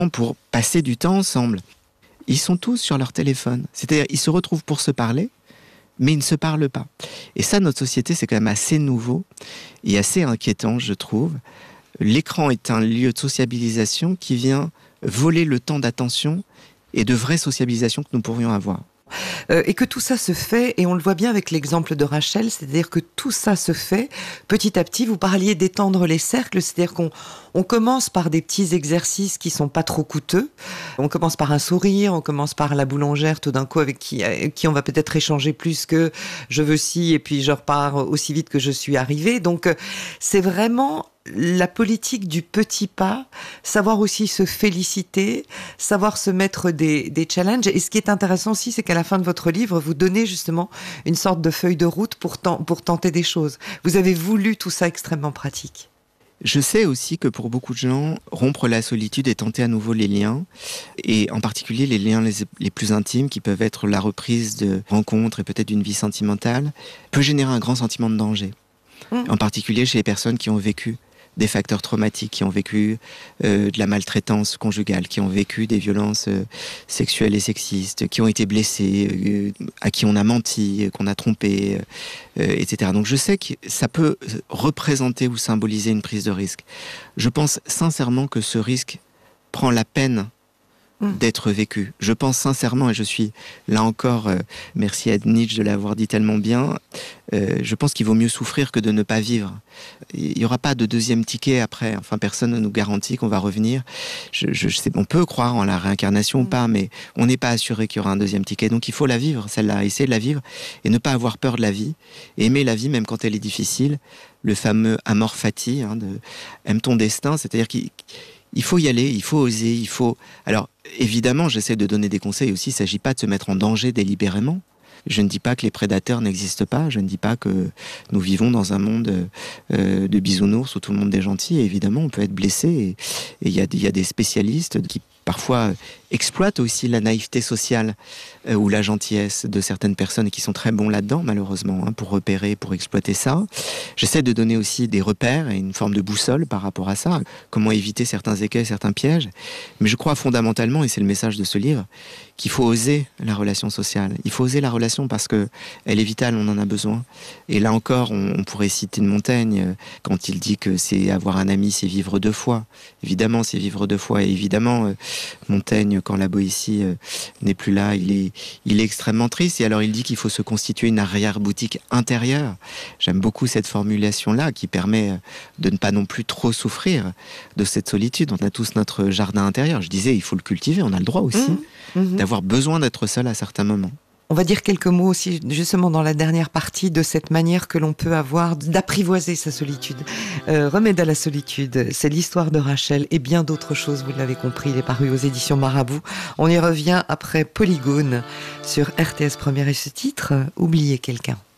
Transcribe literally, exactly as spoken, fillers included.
pour passer du temps ensemble. Ils sont tous sur leur téléphone. C'est-à-dire, ils se retrouvent pour se parler, mais ils ne se parlent pas. Et ça, notre société, c'est quand même assez nouveau et assez inquiétant, je trouve. L'écran est un lieu de sociabilisation qui vient voler le temps d'attention et de vraie sociabilisation que nous pourrions avoir. Euh, et que tout ça se fait, et on le voit bien avec l'exemple de Rachel, c'est-à-dire que tout ça se fait petit à petit. Vous parliez d'étendre les cercles, c'est-à-dire qu'on on commence par des petits exercices qui sont pas trop coûteux. On commence par un sourire, on commence par la boulangère tout d'un coup avec qui, avec qui on va peut-être échanger plus que je veux ci et puis je repars aussi vite que je suis arrivée. Donc c'est vraiment la politique du petit pas, savoir aussi se féliciter, savoir se mettre des, des challenges. Et ce qui est intéressant aussi, c'est qu'à la fin de votre livre, vous donnez justement une sorte de feuille de route pour, ten- pour tenter des choses. Vous avez voulu tout ça extrêmement pratique. Je sais aussi que pour beaucoup de gens, rompre la solitude et tenter à nouveau les liens, et en particulier les liens les, les plus intimes, qui peuvent être la reprise de rencontres et peut-être d'une vie sentimentale, peut générer un grand sentiment de danger. Mmh. En particulier chez les personnes qui ont vécu des facteurs traumatiques, qui ont vécu euh, de la maltraitance conjugale, qui ont vécu des violences euh, sexuelles et sexistes, qui ont été blessés, euh, à qui on a menti, qu'on a trompé, euh, et cetera. Donc je sais que ça peut représenter ou symboliser une prise de risque. Je pense sincèrement que ce risque prend la peine d'être vécu. Je pense sincèrement, et je suis là encore, euh, merci à Nietzsche de l'avoir dit tellement bien, euh, je pense qu'il vaut mieux souffrir que de ne pas vivre. Il n'y aura pas de deuxième ticket après. Enfin, personne ne nous garantit qu'on va revenir. Je, je, je sais, on peut croire en la réincarnation mmh. ou pas, mais on n'est pas assuré qu'il y aura un deuxième ticket. Donc il faut la vivre, celle-là, essayer de la vivre et ne pas avoir peur de la vie. Et aimer la vie, même quand elle est difficile. Le fameux amor fati, hein, de aime ton destin, c'est-à-dire qu'il Il faut y aller, il faut oser, il faut... Alors, évidemment, j'essaie de donner des conseils aussi, il ne s'agit pas de se mettre en danger délibérément. Je ne dis pas que les prédateurs n'existent pas, je ne dis pas que nous vivons dans un monde euh, de bisounours où tout le monde est gentil. Et évidemment, on peut être blessé, et il y a, y a des spécialistes qui parfois exploitent aussi la naïveté sociale euh, ou la gentillesse de certaines personnes qui sont très bons là-dedans, malheureusement, hein, pour repérer, pour exploiter ça. J'essaie de donner aussi des repères et une forme de boussole par rapport à ça, comment éviter certains écueils, certains pièges. Mais je crois fondamentalement, et c'est le message de ce livre, qu'il faut oser la relation sociale. Il faut oser la relation parce que elle est vitale, on en a besoin. Et là encore, on, on pourrait citer de Montaigne quand il dit que c'est avoir un ami, c'est vivre deux fois. Évidemment, c'est vivre deux fois. Et évidemment, euh, Montaigne, quand la Boétie euh, n'est plus là, il est, il est extrêmement triste. Et alors, il dit qu'il faut se constituer une arrière-boutique intérieure. J'aime beaucoup cette formulation-là qui permet de ne pas non plus trop souffrir de cette solitude. On a tous notre jardin intérieur. Je disais, il faut le cultiver. On a le droit aussi mmh, mmh. d'avoir besoin d'être seul à certains moments. On va dire quelques mots aussi, justement, dans la dernière partie, de cette manière que l'on peut avoir d'apprivoiser sa solitude. Euh, Remède à la solitude, c'est l'histoire de Rachel et bien d'autres choses, vous l'avez compris, il est paru aux éditions Marabout. On y revient après Polygone sur R T S Première et ce titre, Oublier quelqu'un.